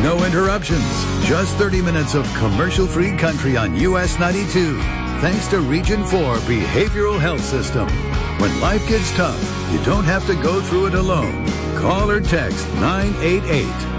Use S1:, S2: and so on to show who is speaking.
S1: No interruptions. Just 30 minutes of commercial-free country on US 92. Thanks to Region 4 Behavioral Health System. When life gets tough, you don't have to go through it alone. Call or text 988